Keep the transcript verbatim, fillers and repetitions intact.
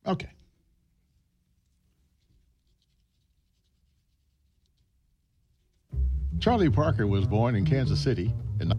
Okay. Charlie Parker was born in Kansas City in